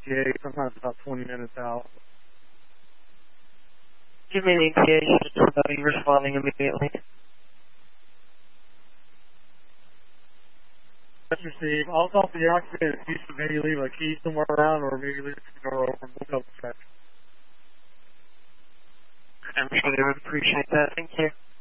ETA, sometimes about 20 minutes out. Give me the ETA, so I'll be responding immediately. Let's receive. I'll call for the occupant if you maybe leave a key somewhere around or maybe leave the door open. We'll double check. I'm sure they would appreciate that. Thank you.